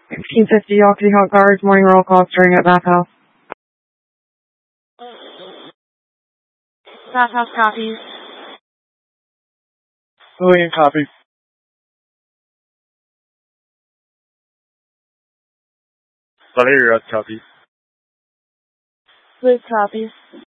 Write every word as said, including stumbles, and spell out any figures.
fifteen fifty Yockney Hot Guards, morning roll call starting at bathhouse. Bathhouse copies. Lillian copies. Valeria copies. Liz copies.